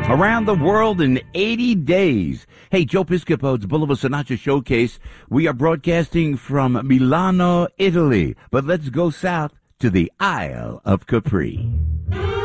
Around the world in 80 days. Hey, Joe Piscopo's Boulevard Sinatra Showcase. We are broadcasting from Milano, Italy. But let's go south to the Isle of Capri.